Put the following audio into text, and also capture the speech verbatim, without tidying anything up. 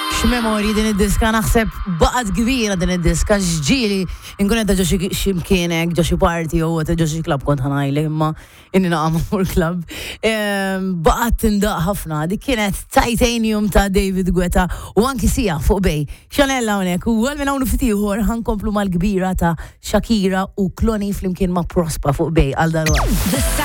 X'memorji din id-diska naħseb baqgħet kbira din id-diska x'ġieli inkun qed ġo xi mkienek ġo xi party jew qed ġo xi klabb kont ħanajli imma inni naqgħu mur klabb. Baqgħet tindaq ħafna dik kienet Titanium ta' David Guetta u anki sija fuq bej. Xanella hawnhekk u għal minn hawn ftit ieħor ħankomplu mal-kbira ta' Shakira u Cloney flimkien ma' Prospa fuq bej għal darba.